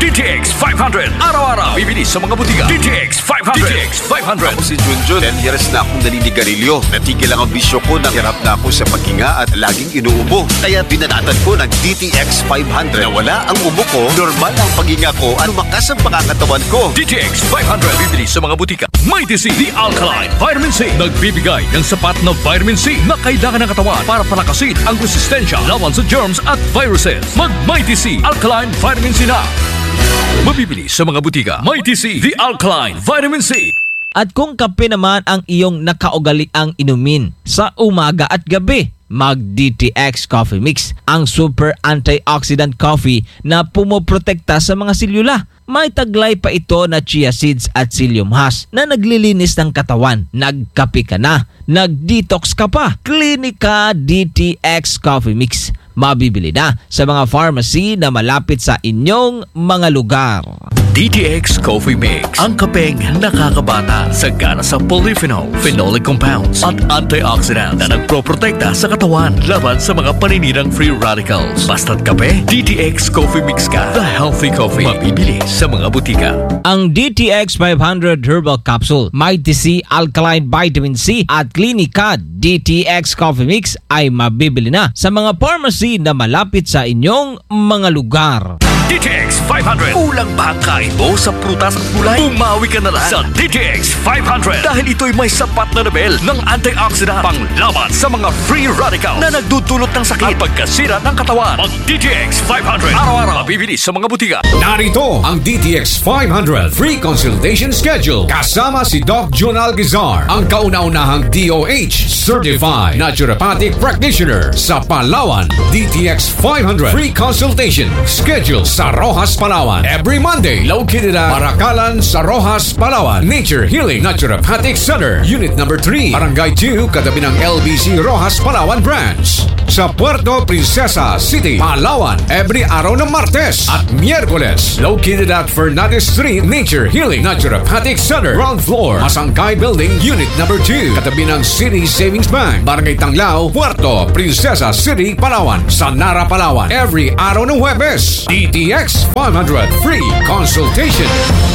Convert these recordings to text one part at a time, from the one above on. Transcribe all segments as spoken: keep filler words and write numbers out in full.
D T X five hundred. Araw-araw. Bibili sa mga butika. D T X five hundred. D T X five hundred. Ako si Junjun. ten years na akong naninigarilyo. Natigil lang ang bisyo ko nang hirap na ako sa paghinga at laging inuubo. Kaya binanatan ko ng D T X five hundred. Nawala ang ubo ko, normal ang paghinga ko at lumakas ang pangangatawan ko. D T X five hundred. Bibili sa mga butika. Mighty C, the Alkaline Vitamin C. Nagbibigay ng sapat na vitamin C na kailangan ng katawan para palakasin ang resistensya laban sa germs at viruses. Mag Mighty C, Alkaline Vitamin C na. Mabibili sa mga butika. Mighty C, the Alkaline Vitamin C. At kung kape naman ang iyong nakaugali ang inumin sa umaga at gabi, mag-D T X Coffee Mix, ang super antioxidant coffee na pumoprotekta sa mga selula. May taglay pa ito na chia seeds at psyllium husk na naglilinis ng katawan. Nagkape ka na, nag-detox ka pa. Clinica D T X Coffee Mix. Mabibili na sa mga pharmacy na malapit sa inyong mga lugar. D T X Coffee Mix, ang kapeng nakakabata, sagana sa polyphenol, phenolic compounds at antioxidants na nagproprotekta sa katawan laban sa mga paninirang free radicals. Basta't kape, D T X Coffee Mix ka. The healthy coffee. Mabibili sa mga butika. Ang D T X five hundred Herbal Capsule, Mighty C Alkaline Vitamin C at Clinica D T X Coffee Mix ay mabibili na sa mga pharmacy na malapit sa inyong mga lugar. D T X five hundred. Ulang ba ang kain mo sa prutas at gulay? Umawi ka na lang sa D T X five hundred dahil ito'y may sapat na level ng antioxidant panglaban sa mga free radicals na nagdudulot ng sakit at pagkasira ng katawan. Mag D T X five hundred. Araw-araw bibili sa mga butika. Narito ang D T X five hundred Free Consultation Schedule kasama si Doc Jun Algazar, ang kauna-unahang D O H Certified Naturopathic Practitioner sa Palawan. D T X five hundred Free Consultation Schedule sa Rojas, Palawan. Every Monday, located at Parakalan sa Rojas, Palawan. Nature Healing Naturopathic Center, Unit number three, Barangay two, katabi ng L B C Rojas, Palawan Branch. Sa Puerto Princesa City, Palawan. Every araw ng Martes at Miyerkules, located at Fernandez Street, Nature Healing Naturopathic Center, ground floor, Masangkay Building, Unit number two, katabi ng City Savings Bank, Barangay Tanglao, Puerto Princesa City, Palawan. Sa Nara, Palawan. Every araw ng Huwebes. D T X five hundred Free Consultation.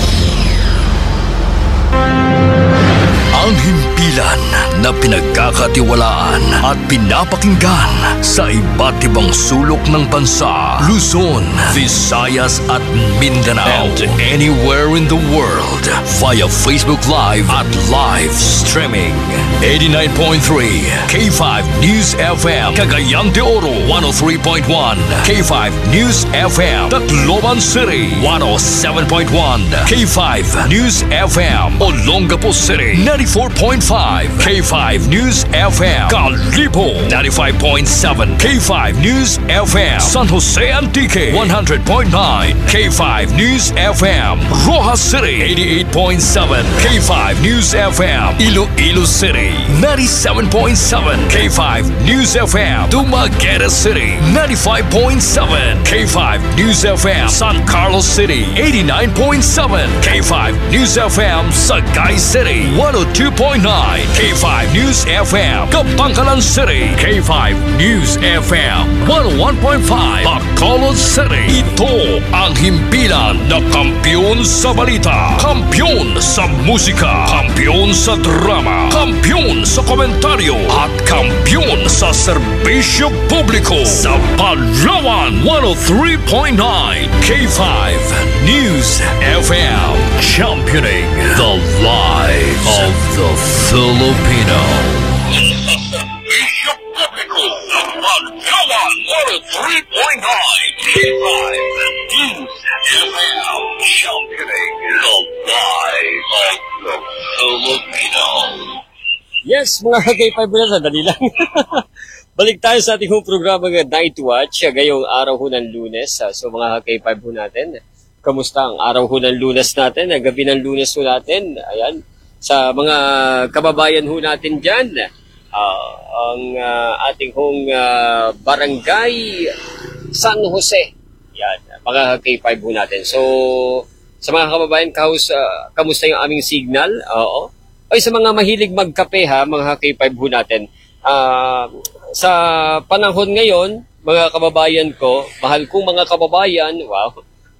Ang himpilan na pinagkakatiwalaan at pinapakinggan sa iba't ibang sulok ng bansa, Luzon, Visayas at Mindanao, and anywhere in the world via Facebook Live at live streaming. eighty-nine point three K five News F M, Cagayan de Oro, one oh three point one K five News F M, Tacloban City, one oh seven point one K five News F M, Olongapo City, ninety-four point five K five News F M, Calipo, ninety-five point seven K five News F M, San Jose Antique, one hundred point nine K five News F M, Rojas City, eighty-eight point seven K five News F M, Iloilo City, ninety-seven point seven K five News F M, Dumaguete City, ninety-five point seven K five News F M, San Carlos City, eighty-nine point seven K five News F M, Sagay City, one oh two point nine K five News F M, Kapangkalan City, K five News F M, one oh one point five Bacolod City. Ito ang himpilan na kampiyon sa balita, kampiyon sa musika, kampiyon sa drama, kampiyon sa komentaryo at kampiyon sa serbisyo publiko sa Palawan. one oh three point nine K five News F M, championing the lives of the Filipino. Serbisyo publiko sa Palawan. one oh three point nine K five News F M, championing the lives of the Filipino. Yes, mga K five na, sandali lang. Balik tayo sa ating programa ng Night Watch ngayong araw ho ng Lunes. So mga K five ho natin, kamusta ang araw ho ng Lunes natin, ang gabi ng Lunes ho natin? Ayan, sa mga kababayan ho natin dyan, uh, ang uh, ating hong uh, Barangay San Jose. Yan, mga K five ho natin. So, sa mga kababayan, kaus, uh, kamusta yung aming signal? Oo. Ay, sa mga mahilig magkape ha, mga K five ho natin. Uh, sa panahon ngayon, mga kababayan ko, mahal kong mga kababayan, wow,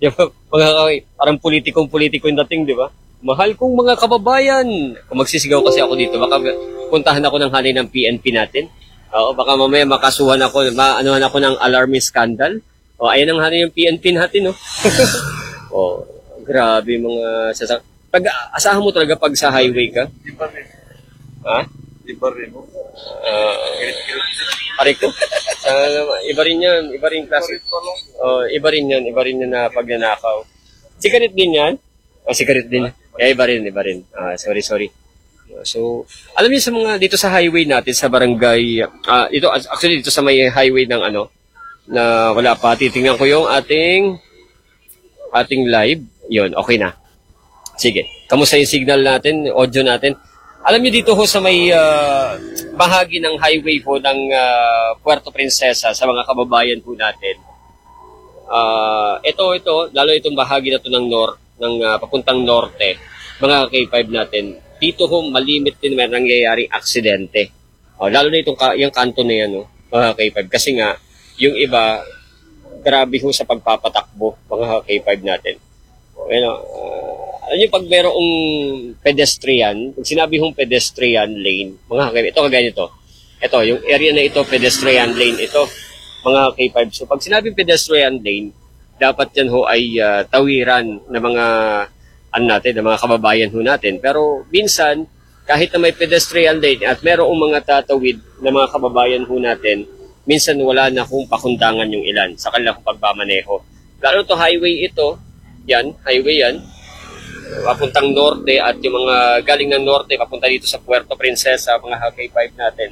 Mga, parang politikong-politiko yung dating, di ba? Mahal kong mga kababayan. Kung magsisigaw kasi ako dito, baka puntahan ako ng hanay ng P N P natin. Oo, baka mamaya makasuhan ako, maanuhan ako ng alarming scandal. O, ayan ang hanay ng P N P natin, no? O, grabe mga sasak. Pag asahan mo talaga pag sa highway ka? Di ba rin? Ha? Di ba rin? Uh, Parik to? Uh, iba rin yan, iba rin klase. Oh, iba rin yan, iba rin yan na pagnanakaw. Sigaret din yan? Oh, sigaret din. Eh, iba rin, iba rin. Ah, sorry, sorry. So, alam niyo sa mga dito sa highway natin sa barangay, ah, dito actually dito sa may highway ng ano na wala pa, titingnan ko yung ating ating live. Yun, okay na. Sige. Kamusta yung signal natin, audio natin? Alam niyo dito ho sa may uh, bahagi ng highway ho ng uh, Puerto Princesa sa mga kababayan ho natin. Uh, ito, ito, lalo itong bahagi na to ng nor, ng uh, papuntang norte, mga K five natin. Dito ho malimit din may nangyayaring aksidente. Uh, lalo na itong yung kanto na yan, no, mga K five. Kasi nga, yung iba, grabe ho sa pagpapatakbo, mga K five natin. You know, uh, alam niyo, pag merong pedestrian, pag sinabi hong pedestrian lane, mga K five, ito kagaya nito. Ito, yung area na ito, pedestrian lane, ito, mga K five. So, pag sinabing pedestrian lane, dapat yan ho ay uh, tawiran ng mga, ano natin, ng mga kababayan ho natin. Pero, minsan, kahit na may pedestrian lane at merong mga tatawid ng mga kababayan ho natin, minsan wala na hong pakundangan yung ilan sa kanilang pagmamaneho. Lalo to highway ito, yan, highway yan, papuntang norte at yung mga galing ng norte, papunta dito sa Puerto Princesa, mga K five natin,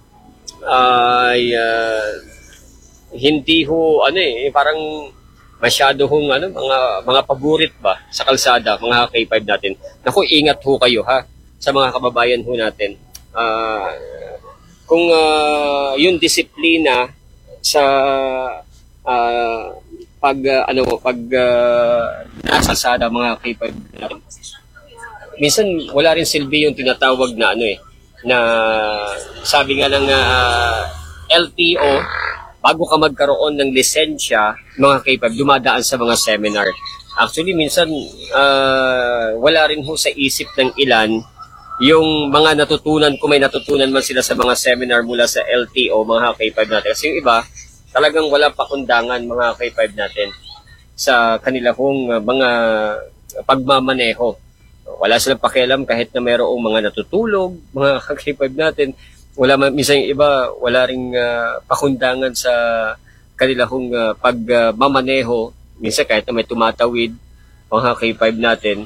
ay uh, hindi ho, ano eh, parang masyado hong, ano, mga, mga paborit ba sa kalsada, mga K five natin. Naku, ingat ho kayo ha, sa mga kababayan ho natin. Uh, kung uh, yung disiplina sa uh, pag uh, ano pag uh, nasa sada mga K five natin. Minsan wala rin silbi yung tinatawag na ano eh na sabi nga ng uh, L T O, bago ka magkaroon ng lisensya, mga K five, dumadaan sa mga seminar. Actually minsan uh, wala rin ho sa isip ng ilan yung mga natutunan, kung may natutunan man sila sa mga seminar mula sa L T O, mga K five natin. Kasi yung iba talagang wala pakundangan, mga K five natin, sa kanilang uh, mga pagmamaneho. Wala silang pakialam kahit na mayroong mga natutulog, mga K five natin. Wala, minsan yung iba, wala ring uh, pakundangan sa kanilang uh, pagmamaneho. Minsan kahit na may tumatawid, mga K five natin.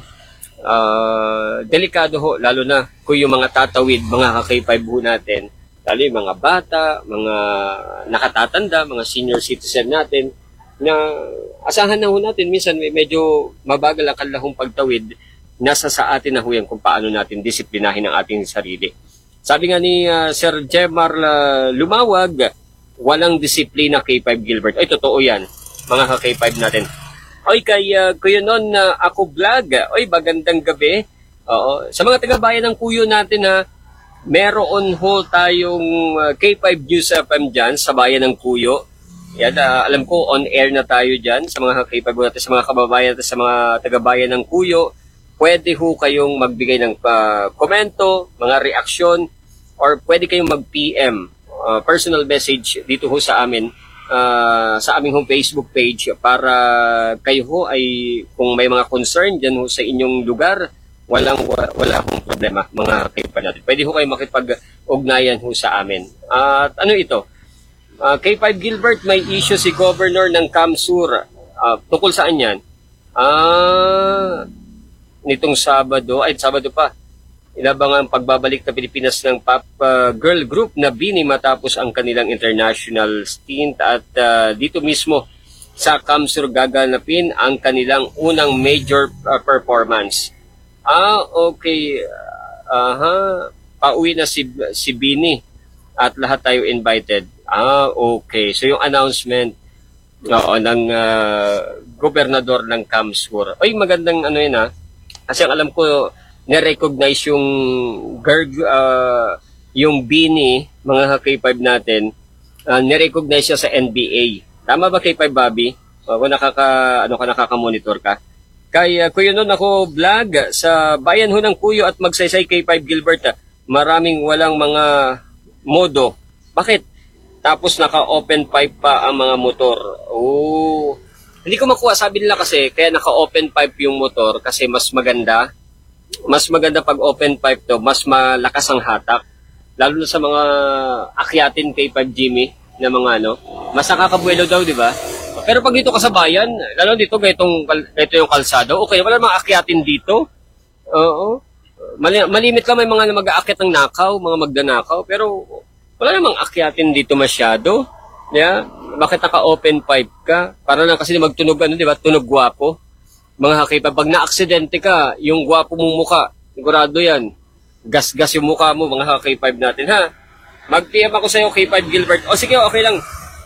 Uh, delikado ho, lalo na kung yung mga tatawid, mga K five ho natin, lalo yung mga bata, mga nakatatanda, mga senior citizen natin, na asahan na ho natin, minsan medyo mabagal ang kanilang pagtawid, nasa sa atin na ho yan kung paano natin disiplinahin ang ating sarili. Sabi nga ni uh, Sir Jemar uh, Lumawag, walang disiplina K five Gilbert. Ay, totoo yan, mga K five natin. Oy, kay uh, Kuya Non na uh, ako vlog. Oy, magandang gabi. Oo. Sa mga taga-bayan ng Kuyo natin ha, meron ho tayong uh, K five News F M dyan sa bayan ng Kuyo. Yan, uh, alam ko on air na tayo dyan sa mga K five natin, sa mga kababayan natin, sa mga taga-bayan ng Kuyo. Pwede ho kayong magbigay ng uh, komento, mga reaksyon, or pwede kayong mag-P M, uh, personal message dito ho sa amin. Uh, sa aming home Facebook page para kayo ho ay kung may mga concern dyan ho sa inyong lugar, walang wala, wala akong problema, mga K five natin. Pwede ho kayo makipag-ugnayan ho sa amin. At uh, ano ito? Uh, K five Gilbert, may issue si Governor ng Kamsur. Uh, tungkol saan yan? Ah, uh, nitong Sabado, ay Sabado pa. Inabang ang pagbabalik na Pilipinas ng pop uh, girl group na Bini matapos ang kanilang international stint at uh, dito mismo sa Kamsur gaganapin ang kanilang unang major uh, performance. Ah, okay. Aha. Pauwi na si, si Bini at lahat tayo invited. Ah, okay. So yung announcement oo, ng uh, gobernador ng Kamsur. Ay, magandang ano yun ha. Kasi ang alam ko, na-recognize yung girl, uh, yung Bini, mga K five natin, uh, na-recognize siya sa N B A. Tama ba K five, Bobby? Uh, kung nakaka, ano ka, nakaka-monitor ka. Kaya Kuya Nun ako vlog sa bayan ho ng Puyo at Magsaysay K five Gilbert. Maraming walang mga modo. Bakit? Tapos naka-open pipe pa ang mga motor. Oh. Hindi ko makuha, sabi nila kasi kaya naka-open pipe yung motor kasi mas maganda. Mas maganda pag open pipe to, mas malakas ang hatak. Lalo na sa mga akyatin K five Jimmy na mga ano, mas nakakabuelo daw, di ba? Pero pag dito ka sa bayan, lalo dito, ganitong, ganito yung kalsado, okay, wala mga akyatin dito. Oo. Mali, malimit lang may mga mag-aakyat ng nakaw, mga magdanakaw, pero wala namang akyatin dito masyado. Yeah? Bakit naka-open pipe ka? Para lang kasi magtunog, ano, di ba? Tunog gwapo. Mga hakipa, pag na-aksidente ka, yung gwapo mong muka, sigurado yan. Gas-gas yung mukha mo, mga K five natin, ha? Mag-P M ako sa'yo, K five Gilbert. O sige, okay lang.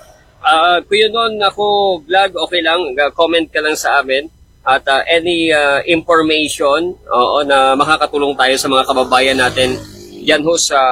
Uh, Kuya Nun, ako vlog, okay lang. Comment ka lang sa amin. At uh, any uh, information oo, na makakatulong tayo sa mga kababayan natin yan ho sa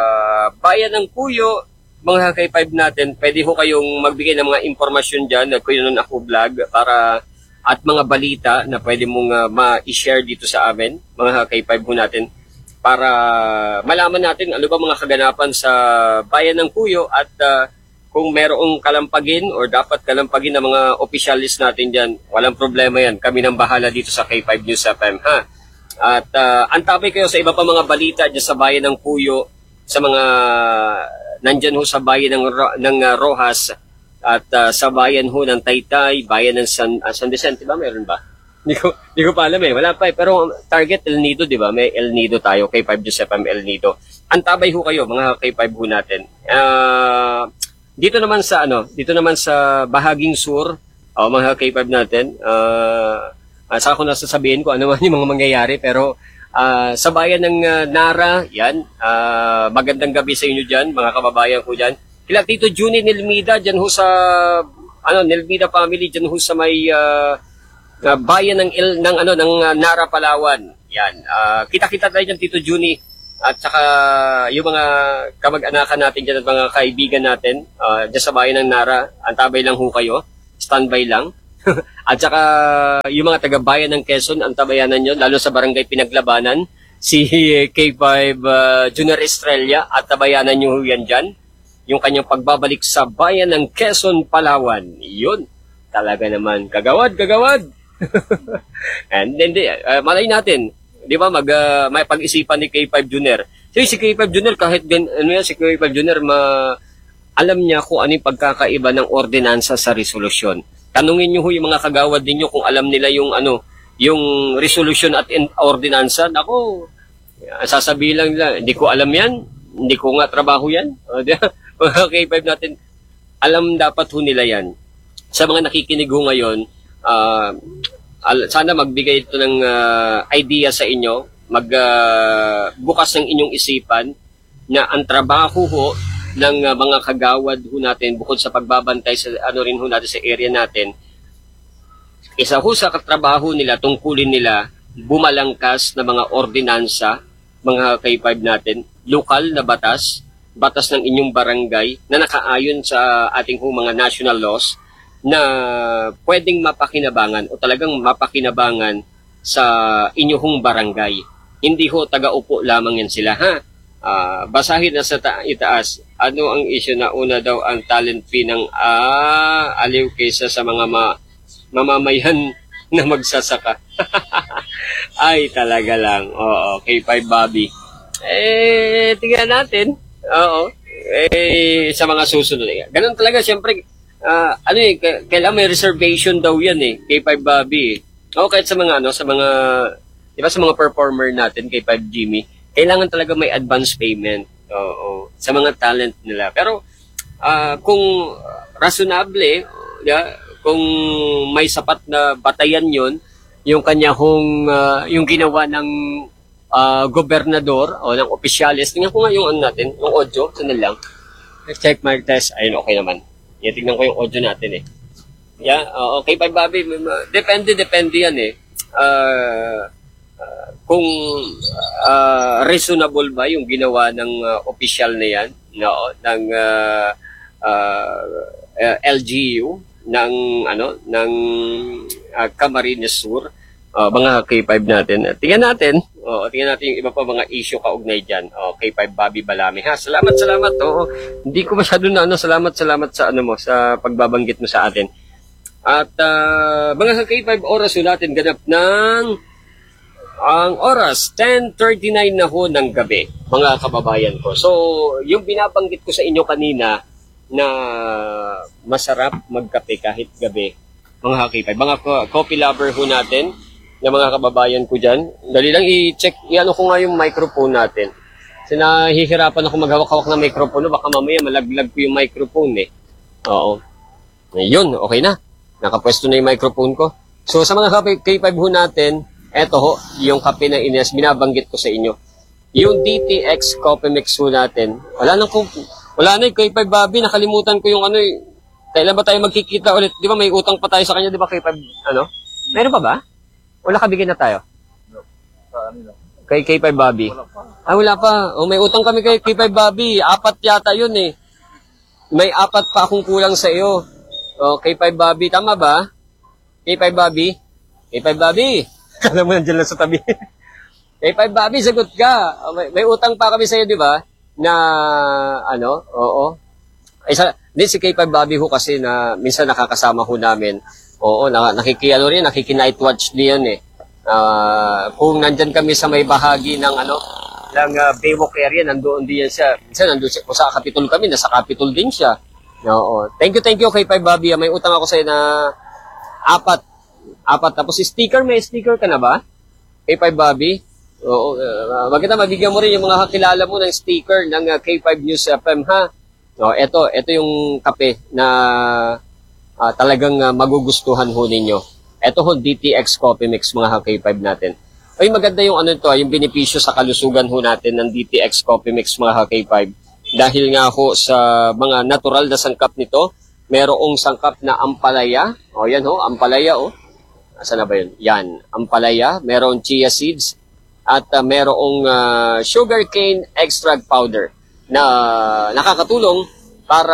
bayan ng Puyo, mga K five natin, pwede ho kayong magbigay ng mga impormasyon dyan. Kuya Nun ako vlog para at mga balita na pwede mong uh, ma-share dito sa amin, mga K five ho natin, para malaman natin ano ba mga kaganapan sa bayan ng Puyo at uh, kung merong kalampagin or dapat kalampagin ng mga opisyalis natin dyan, walang problema yan. Kami nang bahala dito sa K five News F M, ha? At uh, antabay kayo sa iba pa mga balita dyan sa bayan ng Puyo, sa mga nandyan ho sa bayan ng, ng uh, Rojas, at uh, sa bayan ho ng Taytay, bayan ng San, uh, San Vicente ba? Meron ba? Hindi ko, hindi ko pa alam eh. Wala pa eh. Pero target El Nido, di ba? May El Nido tayo. K five News F M El Nido. Antabay ho kayo, mga K five ho natin. Ah... Uh, Dito naman sa ano, dito naman sa bahaging sur, oh, mga K five natin, uh, uh, saka ko nasasabihin ko ano man yung mga mangyayari, pero uh, sa bayan ng uh, Nara, yan, uh, magandang gabi sa inyo dyan, mga kababayan ko dyan. Kila Tito Juni Nilmida, dyan ho sa, ano, Nilmida family, dyan ho sa may uh, uh, bayan ng, Il, ng, ano, ng uh, Nara, Palawan. Yan, uh, kita-kita tayo dyan, Tito Juni. At saka yung mga kamag-anakan natin dyan at mga kaibigan natin uh, dyan sa bayan ng Nara, antabay lang ho kayo, standby lang. At saka yung mga taga-bayan ng Quezon, antabayanan nyo, lalo sa barangay Pinaglabanan, si K five uh, Junior Estrella, at tabayanan nyo yan dyan. Yung kanyang pagbabalik sa bayan ng Quezon, Palawan. Yun, talaga naman, kagawad, kagawad. And then, uh, malay natin, di ba, mag, uh, may pag-isipan ni K five Junior. So, si K five Junior, kahit din, ano yan, si K five Junior, ma, alam niya kung ano yung pagkakaiba ng ordinansa sa resolusyon. Tanungin niyo ho yung mga kagawad ninyo kung alam nila yung, ano, yung resolution at in, ordinansa. Ako, sasabihin lang nila, hindi ko alam yan, hindi ko nga trabaho yan. Mga K five natin, alam dapat ho nila yan. Sa mga nakikinig ho ngayon, ah, uh, sana magbigay ito ng uh, idea sa inyo, magbukas uh, ng inyong isipan na ang trabaho ho ng uh, mga kagawad ho natin, bukod sa pagbabantay sa ano rin ho natin sa area natin, isa ho sa katrabaho nila, tungkulin nila, bumalangkas na mga ordinansa, mga K five natin, lokal na batas, batas ng inyong barangay na nakaayon sa ating ho mga national laws, na pwedeng mapakinabangan o talagang mapakinabangan sa inyong barangay. Hindi ho taga-upo lamang yan sila, ha? Uh, basahin na sa ta- itaas. Ano ang issue na una daw ang talent fee ng ah, aliw kaysa sa mga ma- mamamayan na magsasaka. Ay, talaga lang. Oo, K five Bobby. Eh, tingnan natin. Oo. Eh, sa mga susunod. Ganun talaga, siyempre, Uh, ano eh, kailangan may reservation daw yan eh, K five Bobby eh. O kahit sa mga ano, sa mga, di ba sa mga performer natin, K five Jimmy, kailangan talaga may advance payment. Oo, sa mga talent nila. Pero, uh, kung rationable, yeah, kung may sapat na batayan yon, yung kanya hong, uh, yung ginawa ng uh, gobernador o ng opisyalis, tingnan ko nga yung ano natin, yung audio, saan lang. Check my test, ayun, okay naman. Yan, tignan ko yung audio natin eh. Yeah, uh, okay, K five Bobby, depende, depende yan eh. Uh, uh, kung uh, reasonable ba yung ginawa ng uh, official na yan, no, ng uh, uh, uh, L G U, ng ano ng uh, Camarines Sur, uh, mga K five natin. Uh, tingnan natin, oh, tingnan natin yung iba pa mga issue kaugnay diyan. Oh, K five Bobby Balami ha. Salamat, salamat. Oo. Hindi ko masyado na ano, salamat, salamat sa ano mo sa pagbabanggit mo sa atin. At uh, mga K five oras ho natin ganap ng ang oras ten thirty-nine na ho ng gabi, mga kababayan ko. So, yung binabanggit ko sa inyo kanina na masarap magkape kahit gabi, mga K five, mga coffee lover ho natin, na mga kababayan ko dyan. Dali lang i-check, i-ano ko nga yung microphone natin. Kasi nahihirapan ako maghawak-hawak ng microphone, baka mamaya malaglag ko yung microphone eh. Oo. Yun, okay na. Nakapwesto na yung microphone ko. So, sa mga K five ho natin, eto ho, yung kape na Ines, binabanggit ko sa inyo. Yung D T X Coffee Mix ho natin, wala nang kung, wala na yung K five Bobby, nakalimutan ko yung ano eh. Kailan ba tayo magkikita ulit? Di ba may utang pa tayo sa kanya, di ba K five, ano? Meron pa ba? Wala kabigyan na tayo? Kay K five Bobby? Ah, wala pa. O, may utang kami kay K five Bobby. Apat yata yun eh. May apat pa akong kulang sa iyo. O, K five Bobby, tama ba? K five Bobby? K five Bobby? Kala mo nandiyan lang sa tabi. K five Bobby, sagot ka. May, may utang pa kami sa iyo, di ba? Na, ano, oo. Ay, sa, di si K five Bobby ho kasi na minsan nakakasama ho namin. Oo, na, nakikiano rin, nakiki-night watch din yan eh. Uh, kung nandyan kami sa may bahagi ng, ano, ng uh, Baywalk area, nandoon din yan siya. Minsan nandoon siya, kung sa Capitol kami, nasa Capitol din siya. Oo. Thank you, thank you, K five Bobby. May utang ako sa iyo na apat. Apat. Tapos sticker, may sticker ka na ba? K five Bobby? Oo. Uh, maganda, mabigyan mo rin yung mga kakilala mo ng sticker ng uh, K five News F M, ha? O, eto, eto yung kape na uh, talagang uh, magugustuhan ho ninyo. Eto ho, D T X Coffee Mix, mga K five natin. Ay, maganda yung ano to, yung benepisyo sa kalusugan ho natin ng D T X Coffee Mix, mga K five. Dahil nga ho sa mga natural na sangkap nito, merong sangkap na ampalaya. O, yan ho, ampalaya, o. Saan na ba yun? Yan, ampalaya, merong chia seeds, at uh, merong uh, sugarcane extract powder na nakakatulong para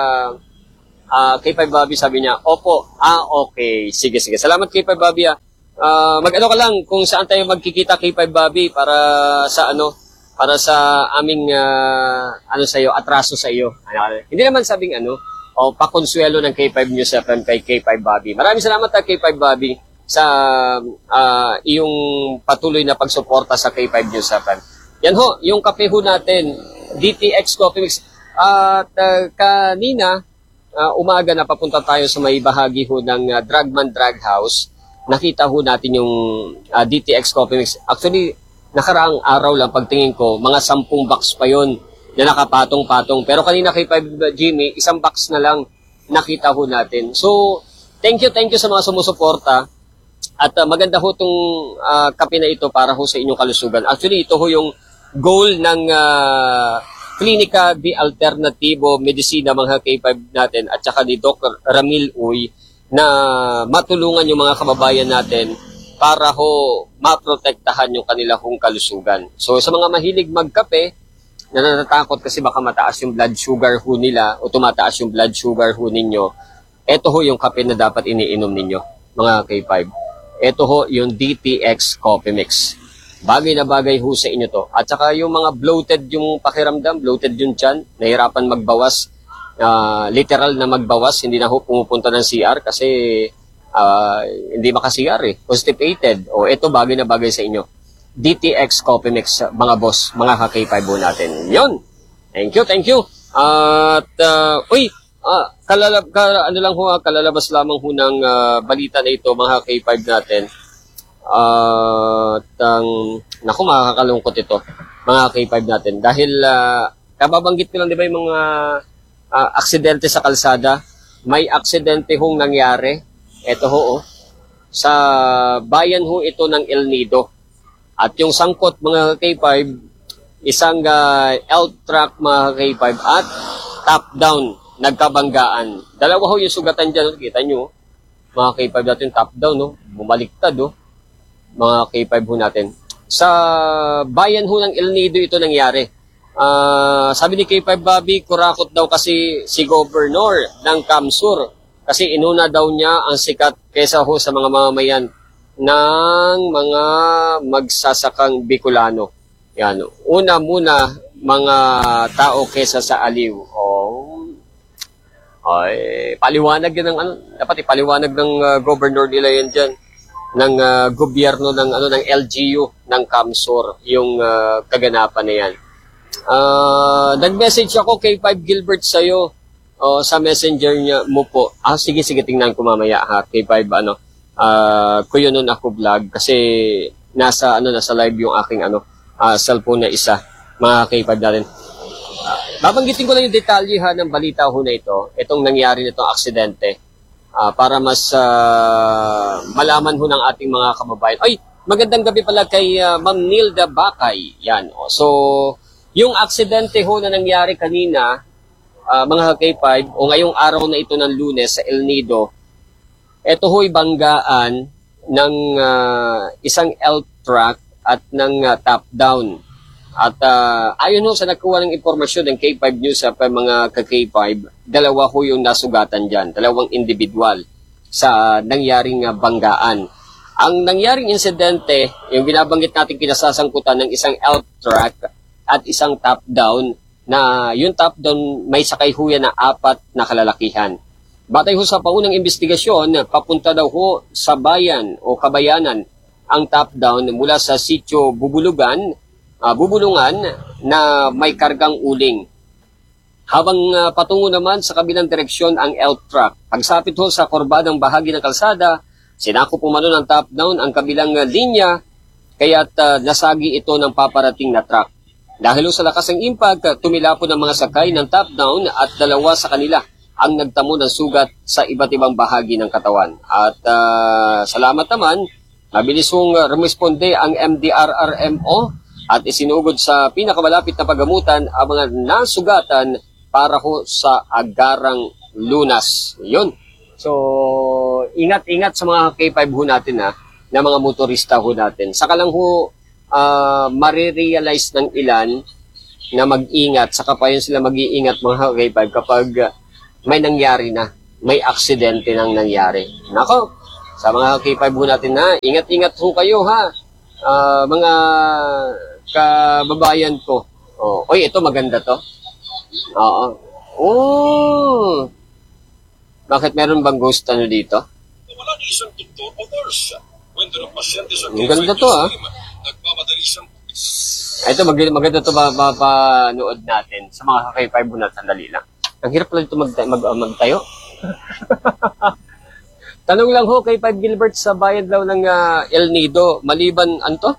uh, K five Bobby, sabi niya, opo, ah, okay, sige, sige. Salamat K five Bobby, ah. Uh, mag-ano ka lang kung saan tayo magkikita K five Bobby para sa ano, para sa aming uh, ano sa iyo, atraso sa iyo. Ano, hindi naman sabing ano, o pakonsuelo ng K five News F M kay K five Bobby. Maraming salamat ah, K five Bobby sa uh, iyong patuloy na pagsuporta sa K five News F M. Yan ho, yung kape ho natin, D T X Coffee Mix. At uh, kanina, uh, umaga na papunta tayo sa may bahagi ho ng uh, Dragman Drag House. Nakita ho natin yung uh, D T X Coffee Mix. Actually, nakaraang araw lang pagtingin ko, mga sampung box pa yon na nakapatong-patong. Pero kanina kay five Jimmy, isang box na lang nakita ho natin. So, thank you, thank you sa mga sumusuporta. At uh, maganda ho itong uh, kape na ito para ho sa inyong kalusugan. Actually, ito ho yung goal ng uh, Klinika de Alternativo Medicina, mga K five natin, at saka ni Doctor Ramil Uy, na matulungan yung mga kababayan natin para ho maprotektahan yung kanilang kalusugan. So, sa mga mahilig magkape, na natatakot kasi baka mataas yung blood sugar ho nila o tumataas yung blood sugar ho ninyo, eto ho yung kape na dapat iniinom ninyo, mga K five. Ito ho yung D T X Coffee Mix. Bagay na bagay ho sa inyo to. At saka yung mga bloated yung pakiramdam, bloated yung tiyan, nahirapan magbawas, uh, literal na magbawas, hindi na ho pumupunta ng C R kasi uh, hindi maka-C R eh, constipated. O ito bagay na bagay sa inyo. D T X Coffee Mix, mga boss, mga K five ho natin. Yun! Thank you, thank you! At, uh, uy! Ah, kalalab, ka, ano lang ho, kalalabas lamang ho ng uh, balita na ito, mga K five natin. Uh, at, um, naku, makakakalungkot ito, mga K five natin. Dahil, uh, kababanggit ko lang, di ba, yung mga uh, aksidente sa kalsada. May aksidente hong nangyari. Ito ho, oh, sa bayan ho ito ng El Nido. At yung sangkot, mga K five, isang uh, L-truck, mga K five, at top-down, nagkabanggaan. Dalawa ho yung sugatan dyan. Kita nyo, mga K five natin, top down, no? Bumaliktad, no? Mga K five ho natin. Sa bayan ho ng El Nido ito nangyari. Uh, sabi ni K five Bobby, kurakot daw kasi si Governor ng Kamsur. kasi inuna daw niya ang sikat kesa ho sa mga mamamayan ng mga magsasakang Bicolano. Yan. Una muna, mga tao kesa sa aliw. Oh. Ay, paliwanag yan ng ano, dapat ipaliwanag ng uh, governor nila yan dyan, ng uh, gobyerno ng ano ng L G U ng Kamsur, yung uh, kaganapan na yan. Uh, nag-message ako kay Five Gilbert sa'yo uh, sa messenger niya mo po. Ah, sige, sige, tingnan ko mamaya ha, kay Five, ano, uh, ko yun nun ako vlog, kasi nasa, ano, nasa live yung aking, ano, uh, cellphone na isa, mga kay Five natin. Uh, babanggitin ko lang yung detalye ha ng balita ho na ito, itong nangyari nitong aksidente, uh, para mas uh, malaman ho ng ating mga kababayan. Ay, magandang gabi pala kay uh, Ma'am Nilda Bakay. Yan. Oh. So, yung aksidente ho na nangyari kanina, uh, mga K five, o ngayong araw na ito ng Lunes sa El Nido, ito ho'y banggaan ng uh, isang elf truck at ng uh, top down. At uh, ayon ho sa nakuha ng impormasyon ng K five News sa mga ka-K five, dalawa ho yung nasugatan dyan, dalawang individual sa nangyaring uh, banggaan. Ang nangyaring insidente, yung binabanggit natin kinasasangkutan ng isang elf truck at isang top down, na yung top down may sakay ho yan na apat na kalalakihan. Batay ho sa paunang investigasyon, papunta daw ho sa bayan o kabayanan ang top down mula sa sitio Bubulugan, uh, Bubulungan na may kargang uling. Habang uh, patungo naman sa kabilang direksyon ang elf truck. Pagsapit ho sa korbadang bahagi ng kalsada, sinako pumano ng top down ang kabilang uh, linya, kaya't uh, nasagi ito ng paparating na truck. Dahil ho sa lakas ng impact, tumilapon ang mga sakay ng top down at dalawa sa kanila ang nagtamo ng sugat sa iba't ibang bahagi ng katawan. At uh, salamat naman, mabilis hong rumisponde ang M D R R M O at isinugod sa pinakamalapit na paggamutan ang mga nasugatan para ho sa agarang lunas. Yun. So, ingat-ingat sa mga K five ho natin ha, na mga motorista ho natin. Saka lang ho, uh, marirealize ng ilan na mag-ingat, saka pa yun sila mag-iingat mga K five kapag may nangyari na, may aksidente nang nangyari. Nako, sa mga K five ho natin na, ingat-ingat ho kayo ha, uh, mga kababayan ko. Oh, oy, ito maganda to. Oo. Oh. Bakit meron bang ghost ano dito? Wala ni isang doktor o nurse. Kwento ng pasyente sa Ang ganda to ah. Nagmamadali siyang... Ito mag maganda to ba mapanood natin sa mga K five mo na sandali lang. Ang hirap lang ito mag, mag, uh, magtayo. Tanong lang ho kay Five Gilbert sa bayan daw ng uh, El Nido, maliban anto?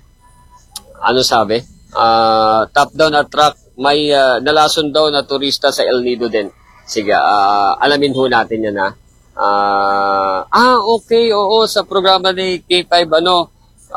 Ano sabi? Uh, top down na truck, may uh, nalason daw na turista sa El Nido din. Sige, uh, alamin ho natin yan ha. Uh, ah, okay, oo, sa programa ni K five, ano,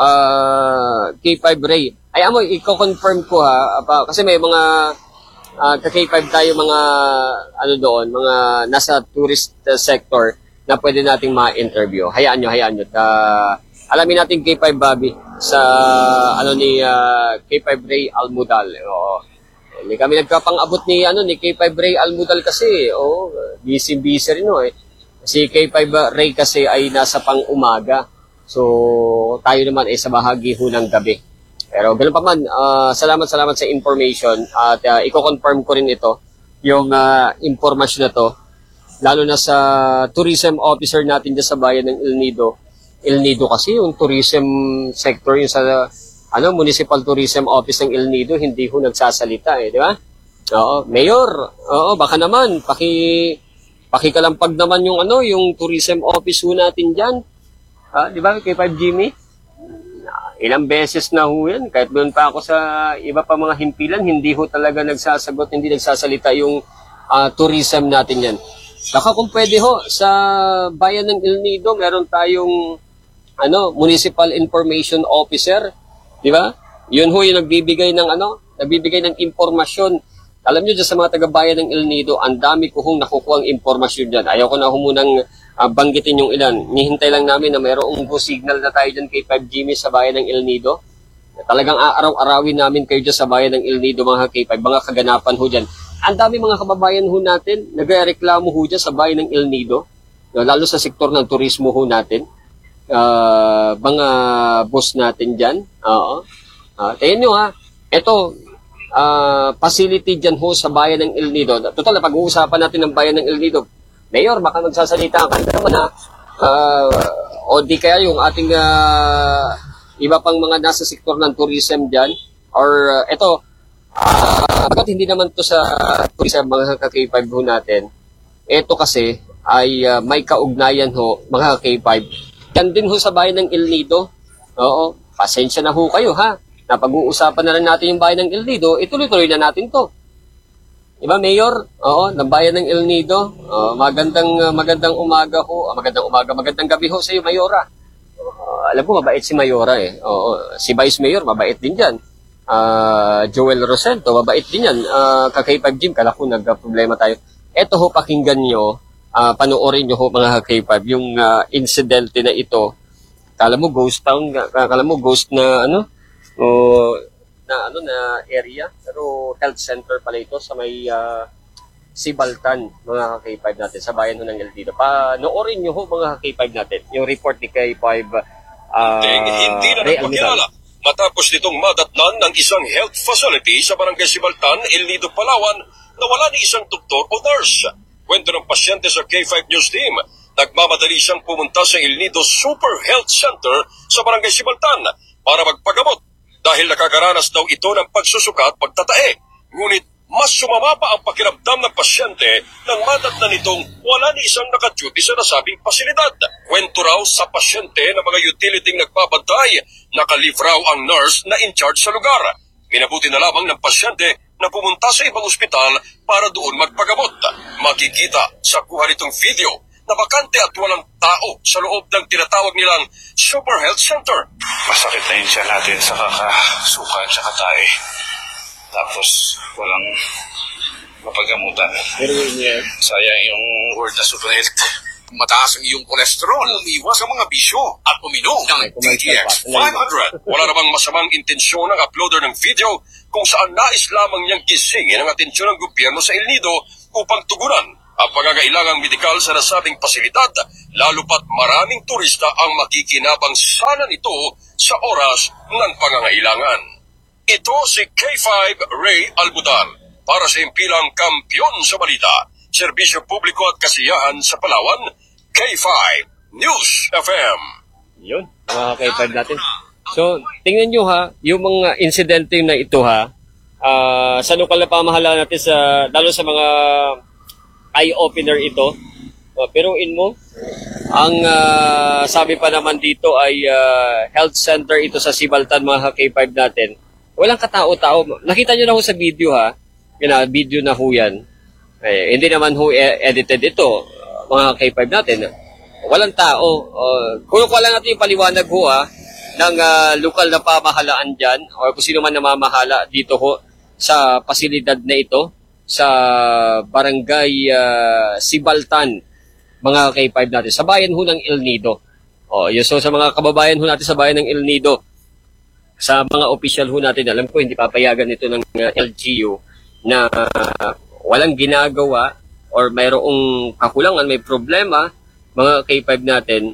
uh, K five Ray. Ay, amo, i-confirm ko ha, pa, kasi may mga uh, ka-K five tayo, mga, ano doon, mga nasa tourist uh, sector na pwede nating ma-interview. Hayaan nyo, hayaan nyo. Uh, alamin natin K five Bobby sa, ano ni uh, K five Ray Almudal. Oo. Hindi kami nagkapang-abot ni ano ni K five Ray Almudal kasi, oh, busy-busy rin no eh. Si K five Ray kasi ay nasa pang-umaga. So, tayo naman ay sa bahagi ho ng gabi. Pero ganoon pa man, uh, salamat salamat sa information at uh, i-confirm ko rin ito, yung uh, impormasyon na to, lalo na sa tourism officer natin dyan sa bayan ng El Nido. El Nido kasi yung tourism sector, yung sa ano, Municipal Tourism Office ng El Nido, hindi ho nagsasalita eh, di ba? Oo, Mayor, oo, baka naman, paki, pakikalampag naman yung ano, yung tourism office ho natin dyan. Ah, di ba, K five Jimmy? Ilang beses na ho yan, kahit doon pa ako sa iba pa mga himpilan, hindi ho talaga nagsasagot, hindi nagsasalita yung uh, tourism natin yan. Baka kung pwede ho, sa bayan ng El Nido, meron tayong ano, Municipal Information Officer, di ba? Yun ho yung nagbibigay ng ano, nagbibigay ng impormasyon. Alam nyo dyan sa mga taga-bayan ng El Nido, ang dami ko hong nakukuha ang impormasyon dyan. Ayaw ko na humunang uh, banggitin yung ilan. Nihintay lang namin na mayroong go signal na tayo dyan kay five Jimmy sa bayan ng El Nido. Talagang aaraw-arawin namin kayo dyan sa bayan ng El Nido, mga K five, mga kaganapan ho dyan. Ang dami mga kababayan ho natin, nagreklamo ho dyan sa bayan ng El Nido. no, lalo sa sektor ng turismo ho natin, uh, mga boss natin dyan. Oo. Uh, tingnan nyo ha, ito, uh, facility dyan ho sa bayan ng El Nido. Total, na pag-uusapan natin ng bayan ng El Nido, Mayor, baka magsasalita ka naman ha, uh, o di kaya yung ating uh, iba pang mga nasa sektor ng tourism dyan, or uh, ito, uh, bakit hindi naman to sa tourism, mga ka-K five ho natin, ito kasi ay uh, may kaugnayan ho, mga ka-K five, yan din ho sa bayan ng El Nido. Oo, pasensya na ho kayo ha, napag-uusapan na rin natin yung bayan ng El Nido, ituloy-tuloy na natin to. Diba, Mayor? Oo, ng bayan ng El Nido. Oo, magandang magandang umaga ho. Magandang umaga, magandang gabi ho sa iyo, Mayora. Uh, alam ko, mabait si Mayora eh. Oo, si Vice Mayor, mabait din dyan. Uh, Joel Rosento, mabait din yan. Uh, Ka-K five Jim, kala ko nagka-problema tayo. Eto ho, pakinggan nyo, uh, panoorin nyo ho mga Ka-K five, yung uh, incidente na ito. Kala mo ghost town, kala mo ghost na ano, o na ano na area, pero health center pala ito sa may uh, Sibaltan, mga Ka-K five natin, sa bayan ho ng El Nido. Panoorin nyo ho mga Ka-K five natin, yung report ni K five uh, hindi na nagpakilala matapos nitong madatnan ng isang health facility sa barangay Sibaltan, El Nido, Palawan, na wala ni isang doktor o nurse. Kwento ng pasyente sa K five News Team, nagmamadali siyang pumunta sa El Nido Super Health Center sa barangay Sibaltan para magpagamot dahil nakakaranas daw ito ng pagsusuka at pagtatae. Ngunit mas sumama pa ang pakiramdam ng pasyente nang madatnan nitong wala ni isang naka-duty sa nasabing pasilidad. Kwento raw sa pasyente na mga utility nagbabantay, nakalive raw ang nurse na in charge sa lugar. Minabuti na lamang ng pasyente na pumunta sa ibang ospital para doon magpagamot. Makikita sa kuha nitong video na bakante at walang tao sa loob ng tinatawag nilang Super Health Center. Masakit na yun siya natin sa kakasuka at sa katae. Tapos walang mapagamutan. Sayang yung word na Super Health. Mataas ang iyong kolesterol, umiwas ang mga bisyo at uminom ng D T X five hundred. Wala namang masamang intensyon ng uploader ng video kung saan nais lamang niyang gisingin ang atensyon ng gobyerno sa El Nido upang tugunan ang pangangailangang medikal sa nasabing pasilidad, lalo pat maraming turista ang makikinabang sana nito sa oras ng pangangailangan. Ito si K five Ray Albudal para sa impilang Kampyon sa Balita, Serbisyo Publiko at Kasiyahan sa Palawan, K five News F M. Yun, mga K five natin. So, tingnan nyo ha, yung mga insidente na ito ha, uh, sa lokal na pamahalaan natin, sa, lalo sa mga eye-opener ito. Uh, pero in mo, ang uh, sabi pa naman dito ay uh, health center ito sa Sibaltan, mga K five natin. Walang katao-tao. Nakita nyo na ho sa video ha, yun na, video na ho yan. Eh, hindi naman ho edited ito, mga K five natin. Walang tao. Uh, kung lang natin yung paliwanag ho ha, ng uh, lokal na pamahalaan dyan, o kung sino man namamahala dito ho sa pasilidad na ito, sa barangay uh, Sibaltan, mga K five natin, sa bayan ho ng El Nido. O, yun, so sa mga kababayan ho natin sa bayan ng El Nido, sa mga opisyal ho natin, alam ko hindi papayagan ito ng uh, L G U na uh, walang ginagawa or mayroong kakulangan, may problema, mga K five natin,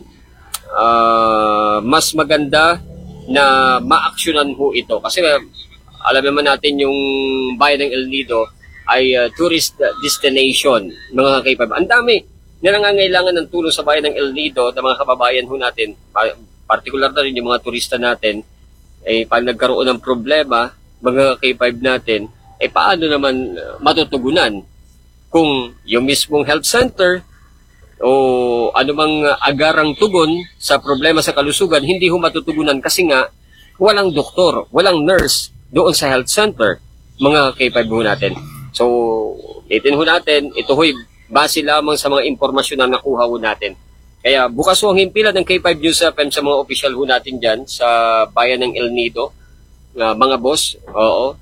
uh, mas maganda na ma-actionan ho ito. Kasi uh, alam naman natin yung bayan ng El Nido ay uh, tourist destination, mga K five. Ang dami na nangangailangan ng tulong sa bayan ng El Nido na mga kababayan ho natin, particular na rin yung mga turista natin, eh, pag nagkaroon ng problema, mga K five natin, eh paano naman uh, matutugunan kung yung mismong health center o anumang uh, agarang tugon sa problema sa kalusugan, hindi ho matutugunan kasi nga walang doktor, walang nurse doon sa health center, mga K five ho natin. So, itin ho natin, ito ho'y base lamang sa mga impormasyon na nakuha ho natin. Kaya bukas ho ang himpilan ng K five News F M sa mga opisyal ho natin dyan sa bayan ng El Nido, uh, mga boss, oo.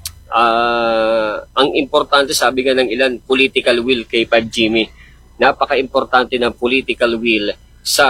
Uh, ang importante, sabi nga ng ilan, political will, K five Jimmy. Napaka-importante ng political will sa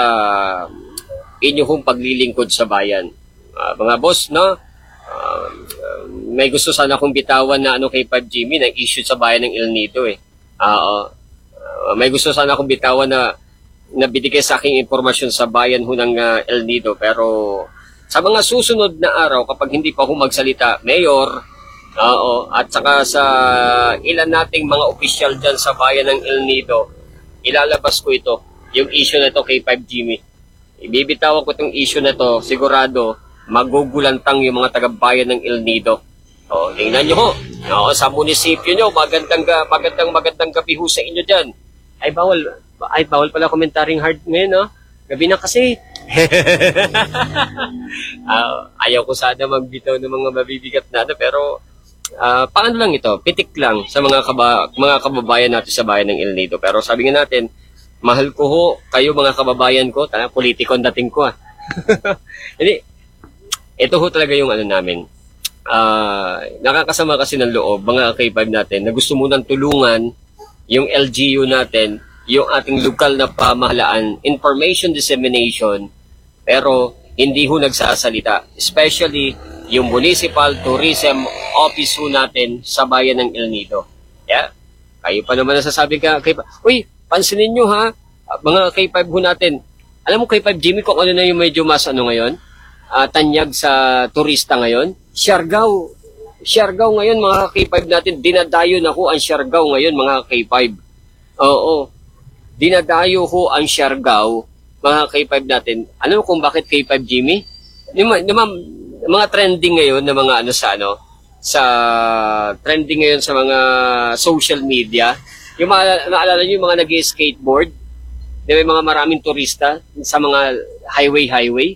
inyo hong paglilingkod sa bayan. Uh, mga boss, no? Uh, may gusto sana akong bitawan na ano kay five Jimmy na issue sa bayan ng El Nido eh. Uh, uh, may gusto sana akong bitawan na na binigay sa aking impormasyon sa bayan ho ng uh, El Nido. Pero sa mga susunod na araw, kapag hindi pa ho magsalita, Mayor, oo, at saka sa ilan nating mga opisyal dyan sa bayan ng El Nido, ilalabas ko ito, yung issue na ito kay five Jimmy. Ibibitawan ko itong issue na ito, sigurado, magugulantang yung mga taga-bayan ng El Nido. O, tingnan nyo ho, oo, sa munisipyo nyo, magandang, magandang, magandang gabi ho sa inyo dyan. Ay, bawal, ay, bawal pala komentaring hard ngayon, no? Gabi na kasi. uh, ayaw ko sana magbitaw ng mga mabibigat na, pero uh, paano lang ito, pitik lang sa mga, kaba, mga kababayan natin sa bayan ng El Nido. Pero sabi nga natin, mahal ko ho, kayo mga kababayan ko, tala, politiko ang dating ko, ah. Hindi, ito ho talaga yung ano namin. Uh, nakakasama kasi ng loob, mga K five natin, na gusto munang tulungan yung L G U natin, yung ating lokal na pamahalaan, information dissemination, pero hindi ho nagsasalita. Especially yung Municipal Tourism Office ho natin sa bayan ng El Nido. Yeah? Kayo pa naman nasasabi ka, K five, uy, pansinin nyo ha, mga K five ho natin. Alam mo K five Jimmy, kung ano na yung medyo mas ano ngayon, uh, tanyag sa turista ngayon, Siargao. Siargao ngayon mga K five natin, dinadayo na ho ang Siargao ngayon mga K five. Oo, dinadayo ho ang Siargao mga K five natin. Alam mo kung bakit K five Jimmy? Yung, yung, mga trending ngayon na mga ano sa ano, sa trending ngayon sa mga social media, yung mga, naalala nyo yung mga nag-skateboard, di ba, mga maraming turista sa mga highway-highway.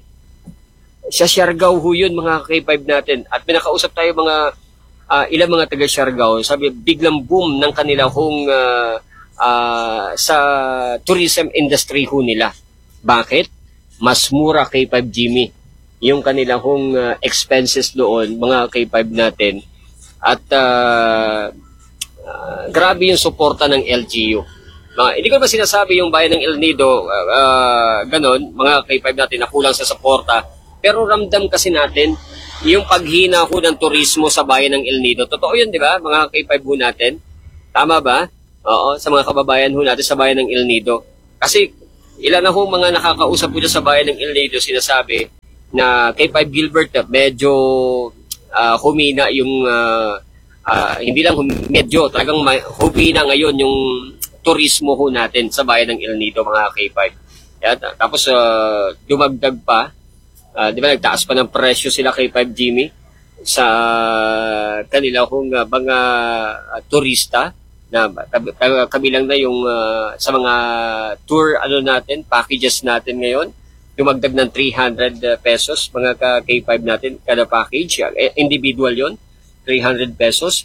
Sa Siargao ho yun, mga K five natin. At pinakausap tayo mga uh, ilang mga taga Siargao. Sabi, biglang boom ng kanila hong uh, uh, sa tourism industry ho nila. Bakit? Mas mura K five Jimmy yung kanila hong uh, expenses doon, mga K five natin. At uh, uh, grabe yung suporta ng L G U. Mga, hindi ko ba sinasabi yung bayan ng El Nido, uh, uh, ganon, mga K five natin na kulang sa suporta. Pero ramdam kasi natin yung paghina ho ng turismo sa bayan ng El Nido. Totoo yun, di ba? Mga K five ho natin. Tama ba? Oo, sa mga kababayan ho natin sa bayan ng El Nido. Kasi ilan na ho mga nakakausap po sa bayan ng El Nido sinasabi na K five Gilbert medyo uh, humina yung uh, uh, hindi lang hum- medyo talagang humina ngayon yung turismo ho natin sa bayan ng El Nido, mga K five. Yan, tapos uh, dumagdag pa. Uh, di ba, nagtaas pa ng presyo sila kay five Jimmy sa kanila kung uh, mga uh, turista na kab- kabilang na yung uh, sa mga tour ano natin, packages natin ngayon, dumagdag ng three hundred pesos mga ka K five natin kada package, eh, individual yon, three hundred pesos.